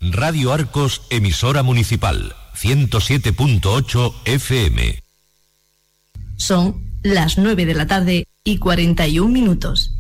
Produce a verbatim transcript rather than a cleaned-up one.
Radio Arcos, emisora municipal, ciento siete punto ocho F M. Son las nueve de la tarde y cuarenta y un minutos.